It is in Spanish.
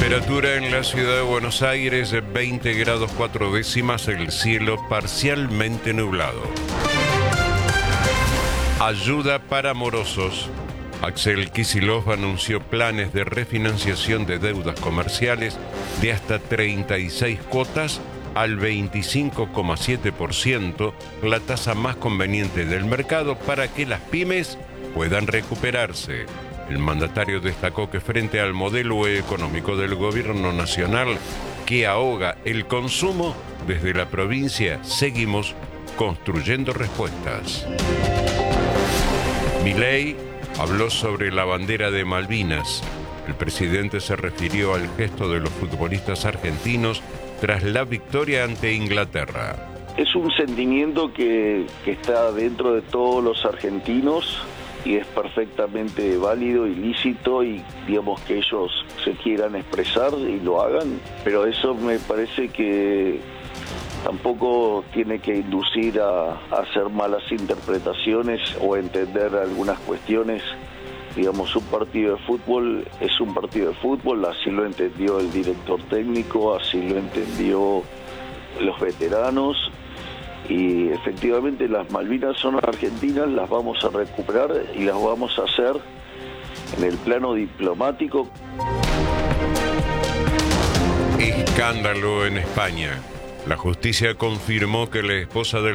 Temperatura en la ciudad de Buenos Aires, 20 grados 4 décimas, el cielo parcialmente nublado. Ayuda para morosos. Axel Kicillof anunció planes de refinanciación de deudas comerciales de hasta 36 cuotas al 25,7%, la tasa más conveniente del mercado para que las pymes puedan recuperarse. El mandatario destacó que frente al modelo económico del gobierno nacional que ahoga el consumo, desde la provincia seguimos construyendo respuestas. Milei habló sobre la bandera de Malvinas. El presidente se refirió al gesto de los futbolistas argentinos tras la victoria ante Inglaterra. Es un sentimiento que está dentro de todos los argentinos y es perfectamente válido y lícito, y digamos que ellos se quieran expresar y lo hagan, pero eso me parece que tampoco tiene que inducir a hacer malas interpretaciones o entender algunas cuestiones. Digamos, un partido de fútbol es un partido de fútbol, así lo entendió el director técnico, así lo entendió los veteranos, y efectivamente las Malvinas son argentinas, las vamos a recuperar y las vamos a hacer en el plano diplomático. Escándalo en España. La justicia confirmó que la esposa del